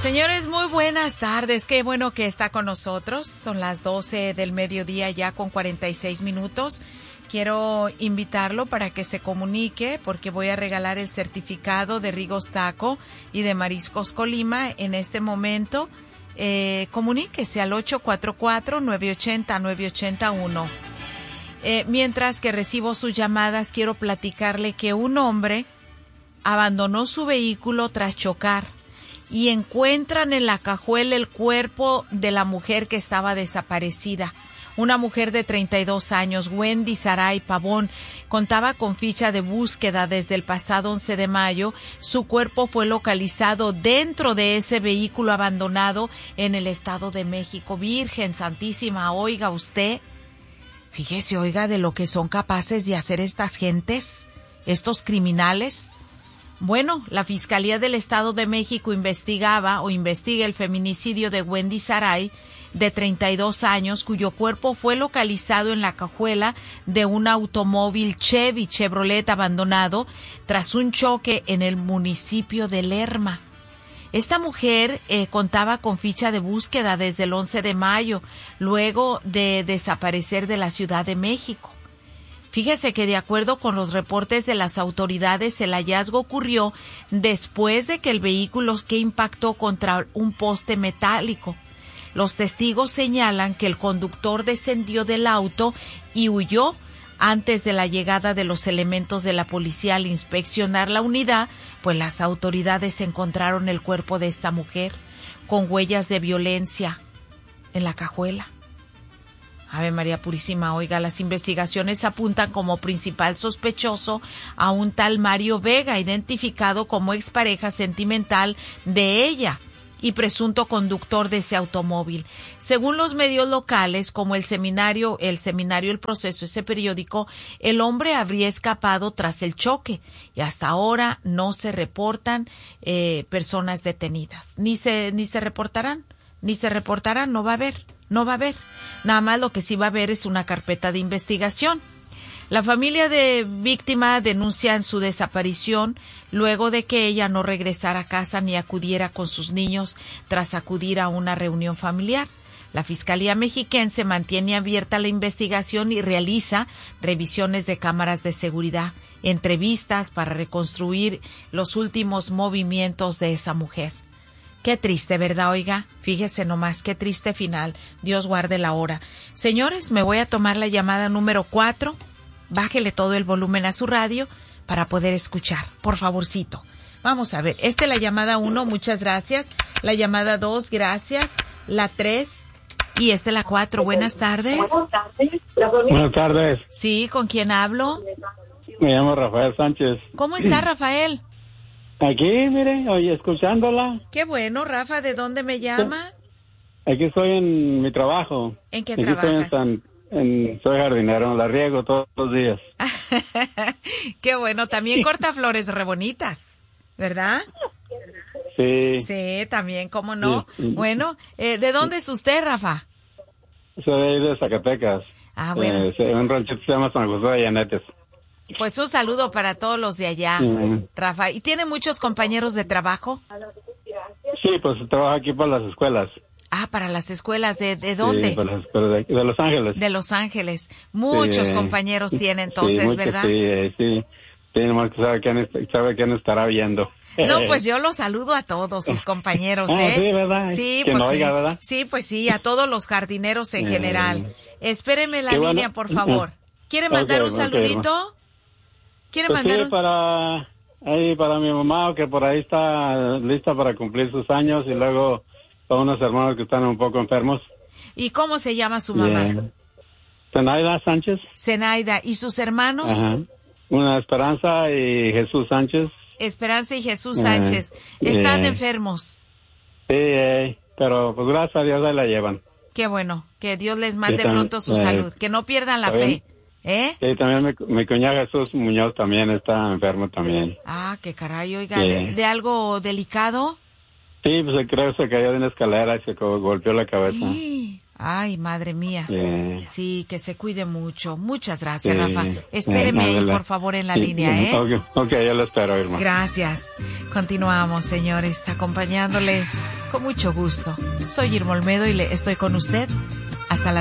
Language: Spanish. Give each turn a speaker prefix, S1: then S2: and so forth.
S1: Señores, muy buenas tardes. Qué bueno que está con nosotros. Son las 12 del mediodía ya con 46 minutos. Quiero invitarlo para que se comunique porque voy a regalar el certificado de Rigos Taco y de Mariscos Colima en este momento. Comuníquese al 844-980-981. Mientras que recibo sus llamadas, quiero platicarle que un hombre abandonó su vehículo tras chocar y encuentran en la cajuela el cuerpo de la mujer que estaba desaparecida. Una mujer de 32 años, Wendy Saray Pavón, contaba con ficha de búsqueda desde el pasado 11 de mayo. Su cuerpo fue localizado dentro de ese vehículo abandonado en el Estado de México. Virgen Santísima, oiga usted, fíjese, oiga, de lo que son capaces de hacer estas gentes, estos criminales. Bueno, la Fiscalía del Estado de México investiga el feminicidio de Wendy Saray, de 32 años, cuyo cuerpo fue localizado en la cajuela de un automóvil Chevrolet abandonado tras un choque en el municipio de Lerma. Esta mujer contaba con ficha de búsqueda desde el 11 de mayo, luego de desaparecer de la Ciudad de México. Fíjese que de acuerdo con los reportes de las autoridades, el hallazgo ocurrió después de que el vehículo que impactó contra un poste metálico. Los testigos señalan que el conductor descendió del auto y huyó antes de la llegada de los elementos de la policía. Al inspeccionar la unidad, pues las autoridades encontraron el cuerpo de esta mujer con huellas de violencia en la cajuela. Ave María Purísima, oiga, las investigaciones apuntan como principal sospechoso a un tal Mario Vega, identificado como expareja sentimental de ella y presunto conductor de ese automóvil. Según los medios locales, como el seminario El Proceso, ese periódico, el hombre habría escapado tras el choque y hasta ahora no se reportan personas detenidas. Ni se reportarán, no va a haber. Nada más lo que sí va a haber es una carpeta de investigación. La familia de víctima denuncia su desaparición luego de que ella no regresara a casa ni acudiera con sus niños tras acudir a una reunión familiar. La Fiscalía Mexiquense mantiene abierta la investigación y realiza revisiones de cámaras de seguridad, entrevistas para reconstruir los últimos movimientos de esa mujer. Qué triste, ¿verdad, oiga? Fíjese nomás, qué triste final. Dios guarde la hora. Señores, me voy a tomar la llamada número 4. Bájele todo el volumen a su radio para poder escuchar, por favorcito. Vamos a ver, la llamada 1, muchas gracias. La llamada 2, gracias. La 3 y la 4. Buenas tardes.
S2: Buenas tardes.
S1: Sí, ¿con quién hablo?
S2: Me llamo Rafael Sánchez.
S1: ¿Cómo está, Rafael?
S2: Aquí, mire, oye, escuchándola.
S1: Qué bueno, Rafa, ¿de dónde me llama?
S2: Aquí estoy en mi trabajo.
S1: ¿En qué
S2: aquí
S1: trabajas?
S2: Soy jardinero, la riego todos los días.
S1: Qué bueno, también corta flores re bonitas, ¿verdad?
S2: Sí.
S1: Sí, también, ¿cómo no?
S2: Sí.
S1: Bueno, ¿de dónde es usted, Rafa?
S2: Soy de Zacatecas.
S1: Ah, bueno.
S2: Un ranchito se llama San José de Llanetes.
S1: Pues un saludo para todos los de allá, Rafa. ¿Y tiene muchos compañeros de trabajo?
S2: Sí, pues trabajo aquí para las escuelas.
S1: Ah, para las escuelas. ¿De dónde?
S2: Sí, para las escuelas de Los Ángeles.
S1: De Los Ángeles. Muchos compañeros tiene entonces,
S2: sí, muchos,
S1: ¿verdad?
S2: Sí. Tiene más que sabe quién estará viendo.
S1: No, pues yo los saludo a todos sus compañeros, ¿eh?
S2: Sí, ¿verdad?
S1: Sí,
S2: que
S1: pues
S2: no
S1: sí.
S2: oiga, ¿verdad?
S1: Sí, pues sí, a todos los jardineros en general. Espéreme en la línea, por favor. ¿Quiere mandar un saludito? ¿Quiere
S2: pues
S1: mandar
S2: sí, para mi mamá, que por ahí está lista para cumplir sus años, y luego para unos hermanos que están un poco enfermos.
S1: ¿Y cómo se llama su mamá?
S2: Zenaida Sánchez.
S1: Zenaida. ¿Y sus hermanos?
S2: Ajá. Una Esperanza y Jesús Sánchez.
S1: Esperanza y Jesús Sánchez. ¿Están enfermos?
S2: Sí, pero pues gracias a Dios ahí la llevan.
S1: Qué bueno, que Dios les mande pronto su salud, que no pierdan la fe.
S2: Sí, también mi cuñado Jesús Muñoz también está enfermo también.
S1: Ah, qué caray, oiga, ¿de algo delicado?
S2: Sí, pues creo que se cayó de una escalera y se golpeó la cabeza.
S1: Ay, madre mía. Sí, que se cuide mucho. Muchas gracias, Rafa. Espéreme ahí, por favor, en la línea,
S2: Ok, yo lo espero, hermano.
S1: Gracias. Continuamos, señores, acompañándole Con mucho gusto. Soy Irma Olmedo y estoy con usted hasta la